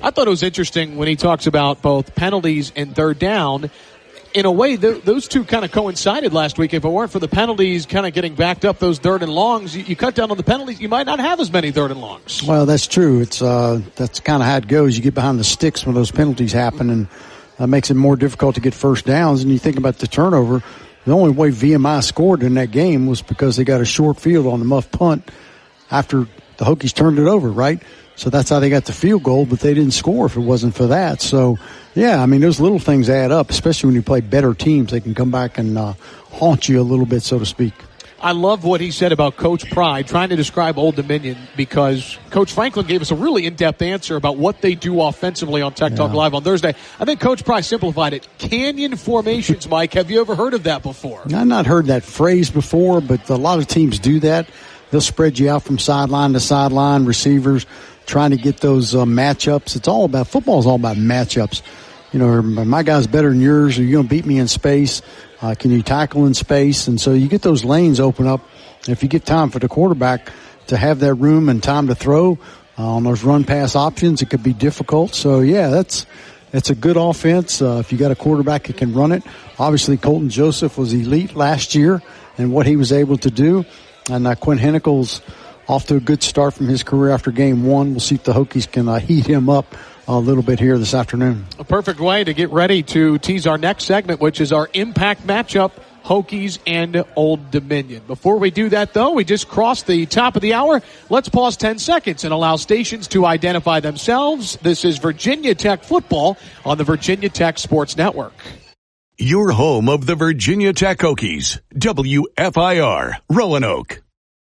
I thought it was interesting when he talks about both penalties and third down. In a way, those two kind of coincided last week. If it weren't for the penalties kind of getting backed up, those third and longs, you cut down on the penalties, you might not have as many third and longs. Well, that's true. It's that's kind of how it goes. You get behind the sticks when those penalties happen, and that makes it more difficult to get first downs. And you think about the turnover, the only way VMI scored in that game was because they got a short field on the muff punt after the Hokies turned it over, right? So that's how they got the field goal, but they didn't score if it wasn't for that. So, yeah, I mean, those little things add up, especially when you play better teams. They can come back and haunt you a little bit, so to speak. I love what he said about Coach Pride, trying to describe Old Dominion, because Coach Franklin gave us a really in-depth answer about what they do offensively on Tech Talk Live on Thursday. I think Coach Pride simplified it. Canyon formations, Mike. Have you ever heard of that before? I've not heard that phrase before, but a lot of teams do that. They'll spread you out from sideline to sideline, receivers, trying to get those matchups. Football is all about matchups. You know, my guy's better than yours. Are you going to beat me in space? Can you tackle in space? And so you get those lanes open up. If you get time for the quarterback to have that room and time to throw on those run-pass options, it could be difficult. So, yeah, that's a good offense. If you got a quarterback that can run it. Obviously, Colton Joseph was elite last year and what he was able to do. And Quinn Hennickel's off to a good start from his career after game one. We'll see if the Hokies can heat him up a little bit here this afternoon. A perfect way to get ready to tease our next segment, which is our impact matchup, Hokies and Old Dominion. Before we do that, though, we just crossed the top of the hour. Let's pause 10 seconds and allow stations to identify themselves. This is Virginia Tech football on the Virginia Tech Sports Network. Your home of the Virginia Tech Hokies, WFIR, Roanoke.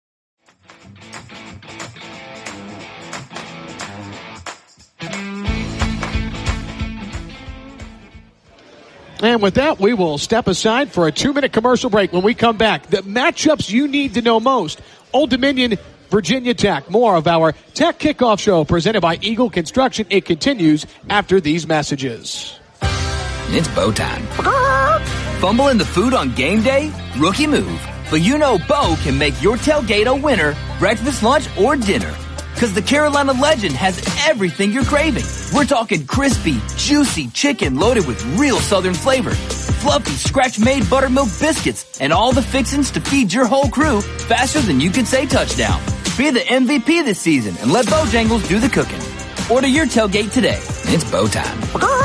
And with that, we will step aside for a 2-minute commercial break. When we come back, the matchups you need to know most. Old Dominion, Virginia Tech. More of our Tech Kickoff Show presented by Eagle Construction. It continues after these messages. It's Bo time. Fumbling the food on game day? Rookie move. But you know Bo can make your tailgate a winner, breakfast, lunch, or dinner. Because the Carolina Legend has everything you're craving. We're talking crispy, juicy chicken loaded with real Southern flavor, fluffy, scratch-made buttermilk biscuits, and all the fixings to feed your whole crew faster than you can say touchdown. Be the MVP this season and let Bojangles do the cooking. Order your tailgate today. It's Bo time.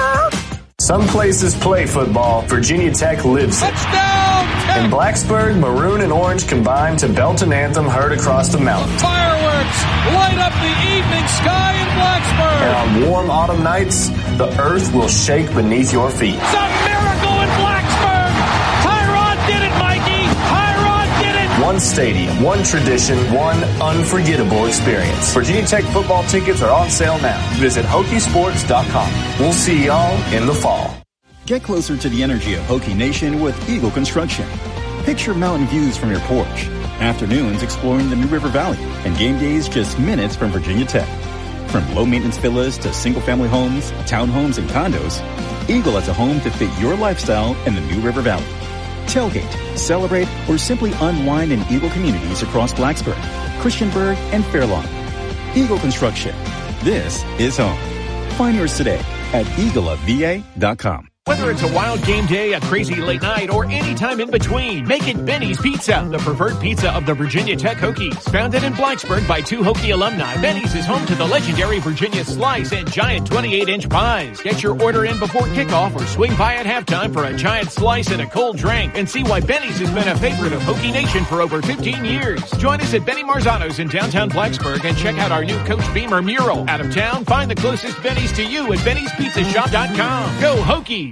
Some places play football. Virginia Tech lives it. Touchdown! In Blacksburg, maroon and orange combine to belt an anthem heard across the mountain. Fireworks light up the evening sky in Blacksburg. And on warm autumn nights, the earth will shake beneath your feet. It's a miracle in Blacksburg. Tyrod did it, Mikey. Tyrod did it. One stadium, one tradition, one unforgettable experience. Virginia Tech football tickets are on sale now. Visit Hokiesports.com. We'll see y'all in the fall. Get closer to the energy of Hokie Nation with Eagle Construction. Picture mountain views from your porch, afternoons exploring the New River Valley, and game days just minutes from Virginia Tech. From low-maintenance villas to single-family homes, townhomes, and condos, Eagle has a home to fit your lifestyle in the New River Valley. Tailgate, celebrate, or simply unwind in Eagle communities across Blacksburg, Christiansburg, and Fairlawn. Eagle Construction. This is home. Find yours today at eagleofva.com. Whether it's a wild game day, a crazy late night, or any time in between, make it Benny's Pizza, the preferred pizza of the Virginia Tech Hokies. Founded in Blacksburg by 2 Hokie alumni, Benny's is home to the legendary Virginia Slice and giant 28-inch pies. Get your order in before kickoff or swing by at halftime for a giant slice and a cold drink, and see why Benny's has been a favorite of Hokie Nation for over 15 years. Join us at Benny Marzano's in downtown Blacksburg and check out our new Coach Beamer mural. Out of town, find the closest Benny's to you at Benny'sPizzaShop.com. Go Hokies!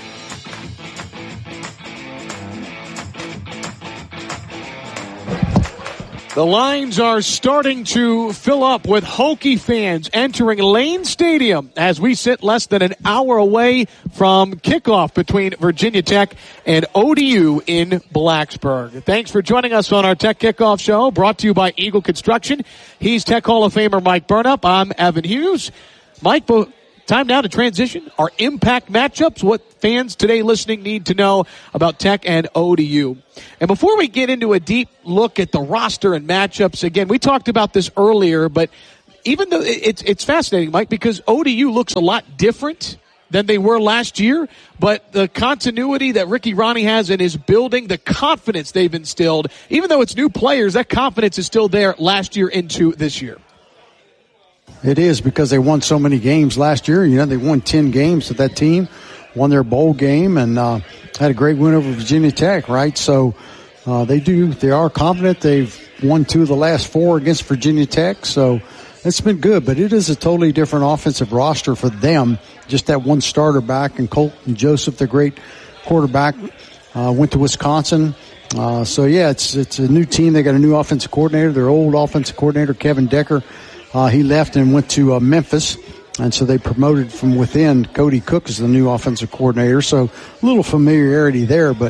The lines are starting to fill up with Hokie fans entering Lane Stadium as we sit less than an hour away from kickoff between Virginia Tech and ODU in Blacksburg. Thanks for joining us on our Tech Kickoff Show, brought to you by Eagle Construction. He's Tech Hall of Famer Mike Burnup. I'm Evan Hughes. Mike, time now to transition our impact matchups, what fans today listening need to know about Tech and ODU. And before we get into a deep look at the roster and matchups, again, we talked about this earlier, but even though it's fascinating, Mike, because ODU looks a lot different than they were last year, but the continuity that Ricky Ronnie has in his building, the confidence they've instilled, even though it's new players, that confidence is still there last year into this year. It is, because they won so many games last year. You know, they won 10 games with that team, won their bowl game, and had a great win over Virginia Tech, right? So they are confident. They've won 2 of the last 4 against Virginia Tech, so it's been good. But it is a totally different offensive roster for them. Just that one starter back, and Colton Joseph, the great quarterback, went to Wisconsin. So yeah, it's a new team. They got a new offensive coordinator. Their old offensive coordinator, Kevin Decker, he left and went to Memphis, and so they promoted from within. Cody Cook is the new offensive coordinator, so a little familiarity there. But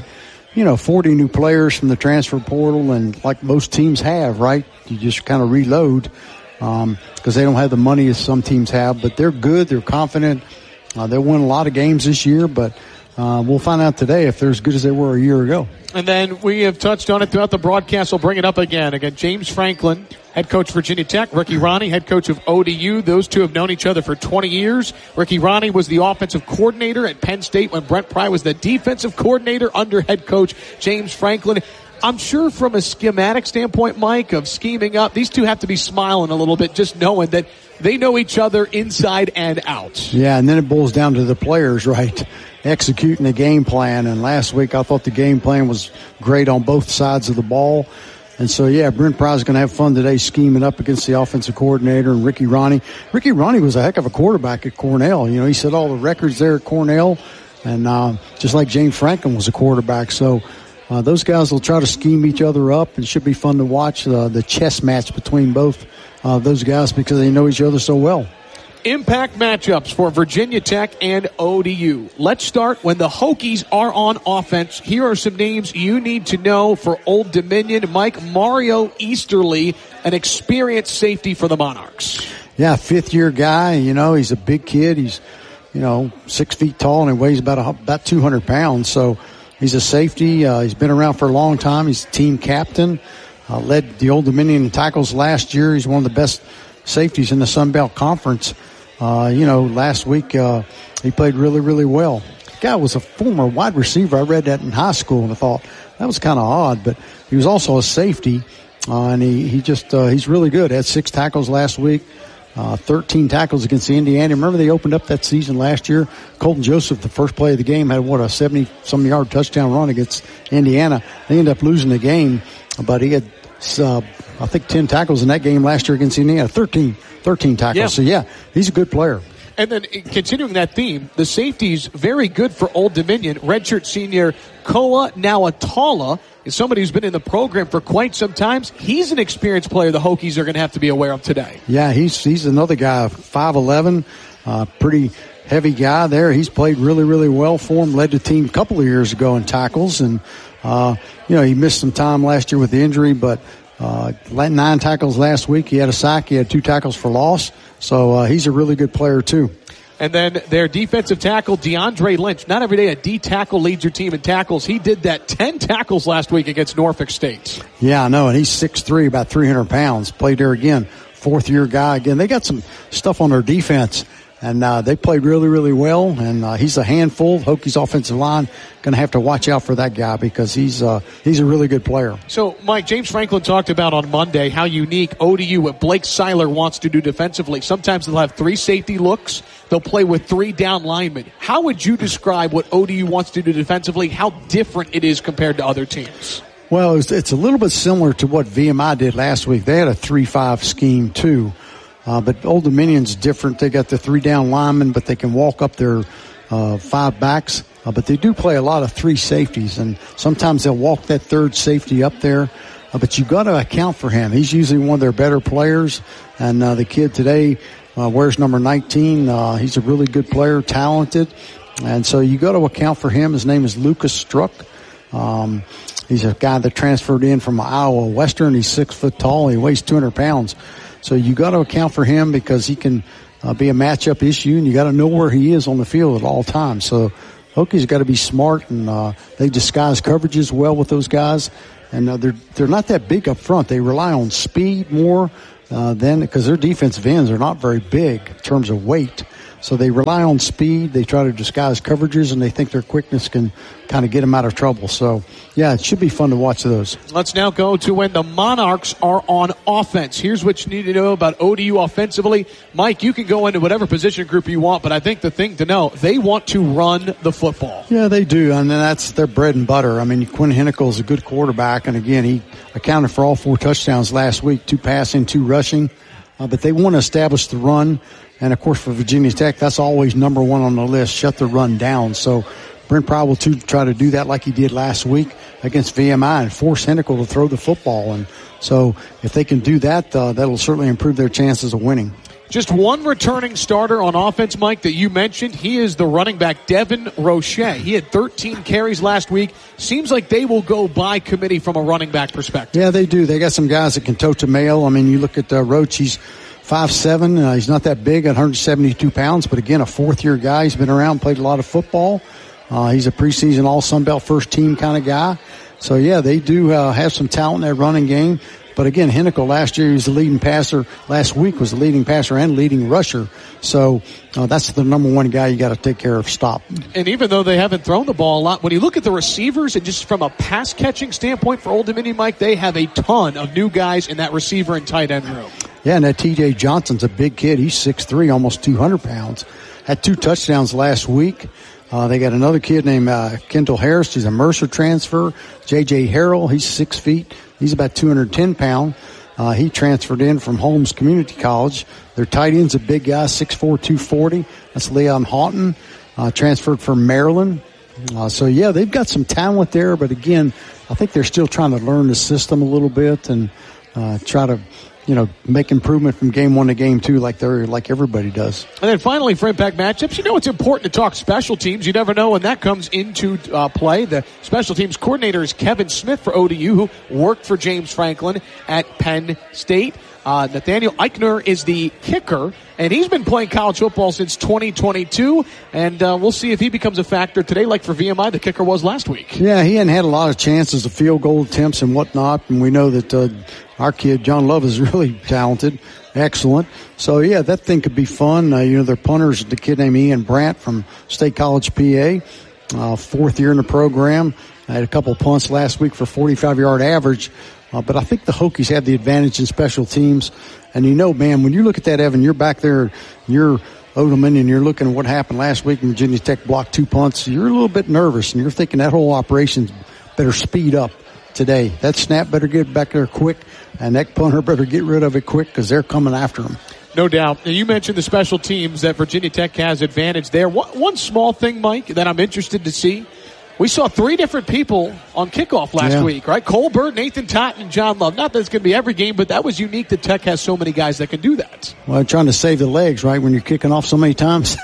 40 new players from the transfer portal, and like most teams have, right? You just kind of reload because they don't have the money as some teams have. But they're good. They're confident. They'll win a lot of games this year, but we'll find out today if they're as good as they were a year ago. And then we have touched on it throughout the broadcast. We'll bring it up again. Again, James Franklin, head coach Virginia Tech. Ricky Ronnie, head coach of ODU. Those two have known each other for 20 years. Ricky Ronnie was the offensive coordinator at Penn State when Brent Pry was the defensive coordinator under head coach James Franklin. I'm sure from a schematic standpoint, Mike, of scheming up, these two have to be smiling a little bit just knowing that they know each other inside and out. Yeah, and then it boils down to the players, right? Executing the game plan. And last week I thought the game plan was great on both sides of the ball. And so, yeah, Brent Pry's going to have fun today scheming up against the offensive coordinator and Ricky Ronnie. Ricky Ronnie was a heck of a quarterback at Cornell. He set all the records there at Cornell, and just like James Franklin was a quarterback. So those guys will try to scheme each other up, and it should be fun to watch the chess match between both those guys because they know each other so well. Impact matchups for Virginia Tech and ODU. Let's start when the Hokies are on offense. Here are some names you need to know for Old Dominion. Mike, Mario Easterly, an experienced safety for the Monarchs. Yeah, 5th-year guy. He's a big kid. He's, 6 feet tall, and he weighs about 200 pounds. So he's a safety. He's been around for a long time. He's team captain. Led the Old Dominion in tackles last year. He's one of the best safeties in the Sun Belt Conference. Last week he played really, really well. The guy was a former wide receiver. I read that in high school, and I thought that was kind of odd, but he was also a safety, and he's really good. Had 6 tackles last week, 13 tackles against the Indiana. Remember they opened up that season last year? Colton Joseph, the first play of the game, had a 70-some yard touchdown run against Indiana. They ended up losing the game, but he had 10 tackles in that game last year against Indiana. 13 tackles. Yeah. So, yeah, he's a good player. And then continuing that theme, the safety's very good for Old Dominion. Redshirt senior Koa Nawatala is somebody who's been in the program for quite some time. He's an experienced player the Hokies are going to have to be aware of today. Yeah, he's another guy, 5'11", pretty heavy guy there. He's played really, really well for him. Led the team a couple of years ago in tackles. And, he missed some time last year with the injury, but 9 tackles last week. He had a sack. He had 2 tackles for loss. So he's a really good player, too. And then their defensive tackle, DeAndre Lynch. Not every day a D tackle leads your team in tackles. He did that 10 tackles last week against Norfolk State. Yeah, I know. And he's 6'3", about 300 pounds. Played there again. 4th-year guy. Again, they got some stuff on their defense. And they played really, really well. And he's a handful. Hokies offensive line going to have to watch out for that guy because he's a really good player. So, Mike, James Franklin talked about on Monday how unique ODU, what Blake Seiler wants to do defensively. Sometimes they'll have 3 safety looks. They'll play with 3 down linemen. How would you describe what ODU wants to do defensively, how different it is compared to other teams? Well, it's a little bit similar to what VMI did last week. They had a 3-5 scheme, too. But Old Dominion's different. They got the 3 down linemen, but they can walk up their 5 backs. But they do play a lot of 3 safeties, and sometimes they'll walk that 3rd safety up there. But you got to account for him. He's usually one of their better players. And the kid today wears number 19. He's a really good player, talented. And so you got to account for him. His name is Lucas Struck. He's a guy that transferred in from Iowa Western. He's 6 foot tall. He weighs 200 pounds. So you got to account for him because he can be a matchup issue, and you got to know where he is on the field at all times. So Hokies got to be smart, and they disguise coverages well with those guys. And they're not that big up front. They rely on speed more than, because their defensive ends are not very big in terms of weight. So they rely on speed. They try to disguise coverages, and they think their quickness can kind of get them out of trouble. So, yeah, it should be fun to watch those. Let's now go to when the Monarchs are on offense. Here's what you need to know about ODU offensively. Mike, you can go into whatever position group you want, but I think the thing to know, they want to run the football. Yeah, they do, and that's their bread and butter. I mean, Quinn Henicle is a good quarterback, and again, he accounted for all 4 touchdowns last week, 2 passing, 2 rushing. But they want to establish the run. And, of course, for Virginia Tech, that's always number 1 on the list, shut the run down. So Brent Pry will try to do that like he did last week against VMI and force Henicle to throw the football. And so if they can do that, that'll certainly improve their chances of winning. Just one returning starter on offense, Mike, that you mentioned. He is the running back, Devin Roche. He had 13 carries last week. Seems like they will go by committee from a running back perspective. Yeah, they do. They got some guys that can tote the mail. I mean, you look at Roche, he's 5'7". He's not that big, 172 pounds, but again, a 4th-year guy. He's been around, played a lot of football. He's a preseason All-Sun Belt first-team kind of guy. So, yeah, they do have some talent in that running game. But again, Henicle last year, he was the leading passer. Last week was the leading passer and leading rusher. So that's the number 1 guy you got to take care of. Stop. And even though they haven't thrown the ball a lot, when you look at the receivers and just from a pass catching standpoint for Old Dominion, Mike, they have a ton of new guys in that receiver and tight end room. Yeah, and that T.J. Johnson's a big kid. He's 6'3", almost 200 pounds. Had 2 touchdowns last week. They got another kid named Kendall Harris. He's a Mercer transfer. J.J. Harrell, he's 6 feet. He's about 210 pounds. He transferred in from Holmes Community College. Their tight end's a big guy, 6'4", 240. That's Leon Houghton, transferred from Maryland. So, yeah, they've got some talent there. But, again, I think they're still trying to learn the system a little bit and try to, make improvement from game 1 to game 2 like everybody does. And then finally, for impact matchups, it's important to talk special teams. You never know when that comes into play. The special teams coordinator is Kevin Smith for ODU, who worked for James Franklin at Penn State. Nathaniel Eichner is the kicker, and he's been playing college football since 2022, and we'll see if he becomes a factor today, like for VMI, the kicker was last week. Yeah, he hadn't had a lot of chances of field goal attempts and whatnot, and we know that our kid, John Love, is really talented, excellent. So, yeah, that thing could be fun. Their punter's the kid named Ian Brandt from State College, PA, 4th year in the program. I had a couple punts last week for 45-yard average. But I think the Hokies have the advantage in special teams. And man, when you look at that, Evan, you're back there, you're Old Dominion, you're looking at what happened last week and Virginia Tech blocked 2 punts. You're a little bit nervous, and you're thinking that whole operation better speed up today. That snap better get back there quick, and that punter better get rid of it quick because they're coming after him. No doubt. Now, you mentioned the special teams that Virginia Tech has advantage there. One small thing, Mike, that I'm interested to see. We saw 3 different people on kickoff last week, right? Colbert, Nathan Totten, and John Love. Not that it's going to be every game, but that was unique that Tech has so many guys that can do that. Well, trying to save the legs, right, when you're kicking off so many times.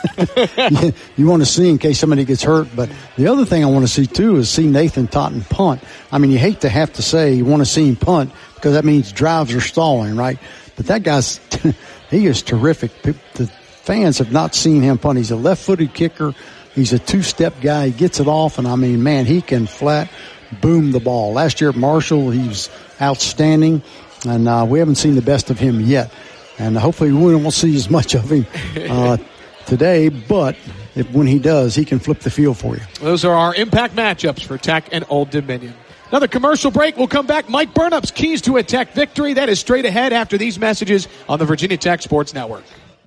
You want to see in case somebody gets hurt. But the other thing I want to see, too, is see Nathan Totten punt. I mean, you hate to have to say you want to see him punt because that means drives are stalling, right? But that guy's he is terrific. The fans have not seen him punt. He's a left-footed kicker. He's a 2-step guy. He gets it off, and, he can flat boom the ball. Last year at Marshall, he was outstanding, and we haven't seen the best of him yet. And hopefully we won't see as much of him today, but when he does, he can flip the field for you. Those are our impact matchups for Tech and Old Dominion. Another commercial break. We'll come back. Mike Burnup's keys to a Tech victory. That is straight ahead after these messages on the Virginia Tech Sports Network.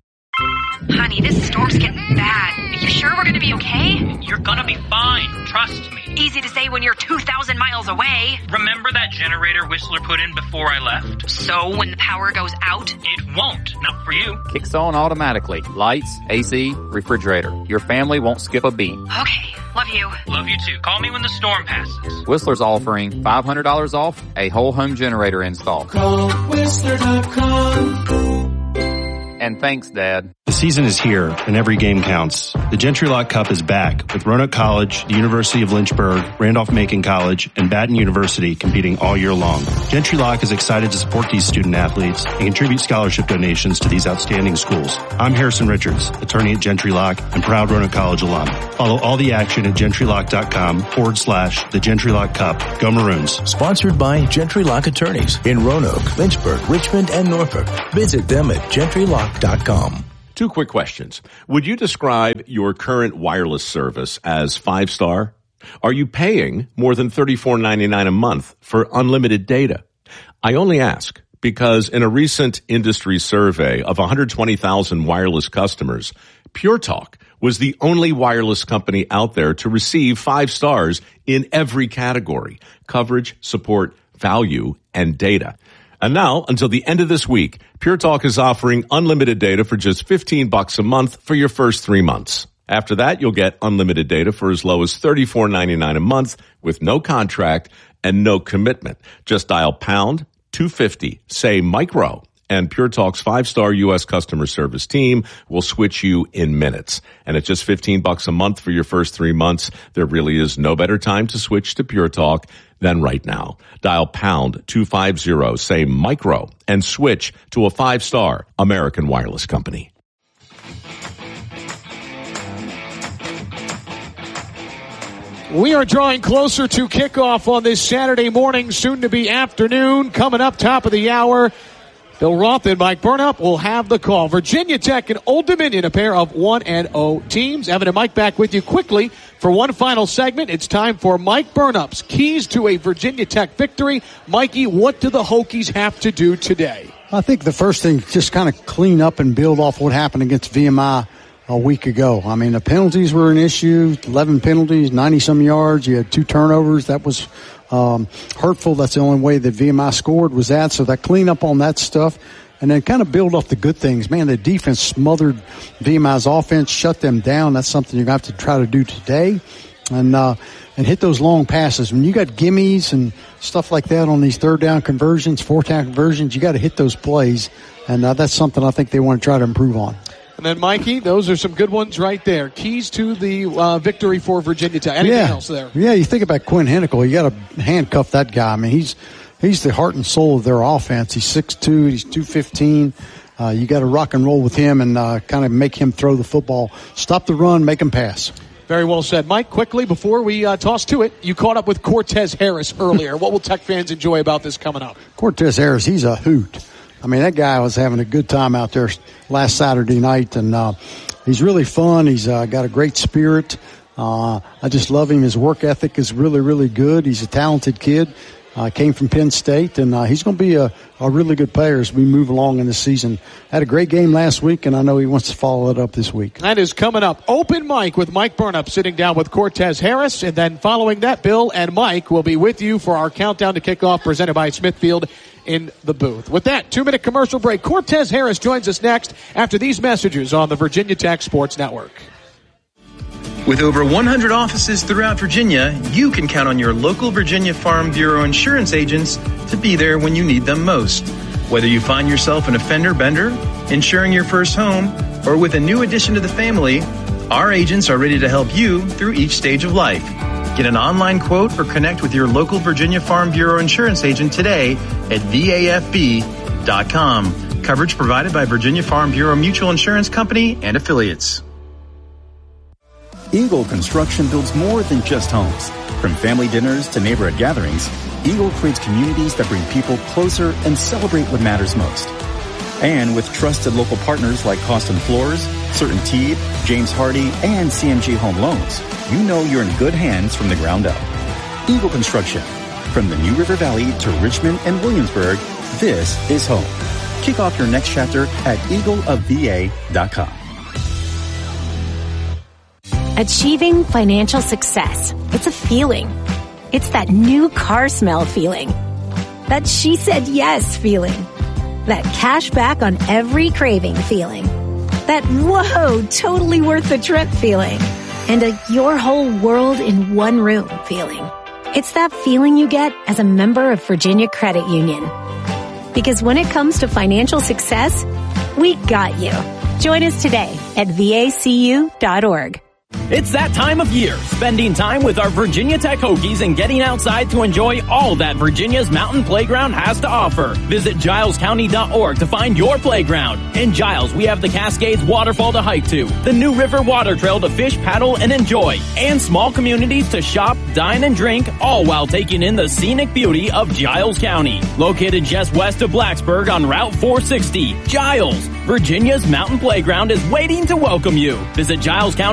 Honey, this storm's getting bad. Are you sure we're going to be okay? You're going to be fine. Trust me. Easy to say when you're 2,000 miles away. Remember that generator Whistler put in before I left? So when the power goes out? It won't. Not for you. Kicks on automatically. Lights, AC, refrigerator. Your family won't skip a beat. Okay. Love you. Love you too. Call me when the storm passes. Whistler's offering $500 off a whole home generator install. Call Whistler.com. And thanks, Dad. The season is here, and every game counts. The Gentry Lock Cup is back, with Roanoke College, the University of Lynchburg, Randolph-Macon College, and Baton University competing all year long. Gentry Lock is excited to support these student athletes and contribute scholarship donations to these outstanding schools. I'm Harrison Richards, attorney at Gentry Lock and proud Roanoke College alum. Follow all the action at gentrylock.com/the Gentry Lock Cup. Go Maroons. Sponsored by Gentry Lock Attorneys in Roanoke, Lynchburg, Richmond, and Norfolk. Visit them at gentrylock.com. Two quick questions. Would you describe your current wireless service as 5-star? Are you paying more than $34.99 a month for unlimited data? I only ask because in a recent industry survey of 120,000 wireless customers, Pure Talk was the only wireless company out there to receive 5 stars in every category: coverage, support, value, and data. And now, until the end of this week, Pure Talk is offering unlimited data for just $15 a month for your first 3 months. After that, you'll get unlimited data for as low as $34.99 a month with no contract and no commitment. Just dial pound 250, say micro, and Pure Talk's 5-star U.S. customer service team will switch you in minutes. And at just $15 a month for your first 3 months, there really is no better time to switch to Pure Talk than right now. Dial pound 250, say micro, and switch to a 5-star American wireless company. We are drawing closer to kickoff on this Saturday morning, soon to be afternoon. Coming up top of the hour, Bill Roth and Mike Burnup will have the call. Virginia Tech and Old Dominion, a pair of 1-0 teams. Evan and Mike back with you quickly for one final segment. It's time for Mike Burnup's keys to a Virginia Tech victory. Mikey, what do the Hokies have to do today? I think the first thing is just kind of clean up and build off what happened against VMI a week ago. I mean, the penalties were an issue, 11 penalties, 90-some yards. You had 2 turnovers. That was hurtful. That's the only way that VMI scored was that. So that clean up on that stuff and then kind of build off the good things. Man, the defense smothered VMI's offense, shut them down. That's something you're going to have to try to do today. And hit those long passes. When you got gimmies and stuff like that on these 3rd down conversions, 4th down conversions, you got to hit those plays. And that's something I think they want to try to improve on. And then, Mikey, those are some good ones right there. Keys to the victory for Virginia Tech. Anything else there? Yeah, you think about Quinn Hennicle. You got to handcuff that guy. I mean, he's the heart and soul of their offense. He's 6'2", he's 215. You got to rock and roll with him and kind of make him throw the football. Stop the run, make him pass. Very well said. Mike, quickly, before we toss to it, you caught up with Cortez Harris earlier. What will Tech fans enjoy about this coming up? Cortez Harris, he's a hoot. I mean, that guy was having a good time out there last Saturday night, and he's really fun. He's got a great spirit. I just love him. His work ethic is really, really good. He's a talented kid. Came from Penn State, and he's going to be a really good player as we move along in the season. Had a great game last week, and I know he wants to follow it up this week. That is coming up. Open mic with Mike Burnup sitting down with Cortez Harris, and then following that, Bill and Mike will be with you for our countdown to kickoff presented by Smithfield in the booth. With that, 2-minute commercial break. Cortez Harris joins us next after these messages on the Virginia Tech Sports Network. With over 100 offices throughout Virginia, you can count on your local Virginia Farm Bureau insurance agents to be there when you need them most. Whether you find yourself an offender bender, insuring your first home, or with a new addition to the family, our agents are ready to help you through each stage of life. Get an online quote or connect with your local Virginia Farm Bureau insurance agent today at VAFB.com. Coverage provided by Virginia Farm Bureau Mutual Insurance Company and affiliates. Eagle Construction builds more than just homes. From family dinners to neighborhood gatherings, Eagle creates communities that bring people closer and celebrate what matters most. And with trusted local partners like Costin Floors, CertainTeed, James Hardy, and CMG Home Loans, you know you're in good hands from the ground up. Eagle Construction. From the New River Valley to Richmond and Williamsburg, this is home. Kick off your next chapter at eagleofva.com. Achieving financial success. It's a feeling. It's that new car smell feeling. That she said yes feeling. That cash back on every craving feeling. That whoa, totally worth the trip feeling. And a your whole world in one room feeling. It's that feeling you get as a member of Virginia Credit Union. Because when it comes to financial success, We got you. Join us today at vacu.org. It's that time of year, spending time with our Virginia Tech Hokies and getting outside to enjoy all that Virginia's Mountain Playground has to offer. Visit gilescounty.org to find your playground. In Giles, we have the Cascades Waterfall to hike to, the New River Water Trail to fish, paddle, and enjoy, and small communities to shop, dine, and drink, all while taking in the scenic beauty of Giles County. Located just west of Blacksburg on Route 460, Giles, Virginia's Mountain Playground is waiting to welcome you. Visit Giles County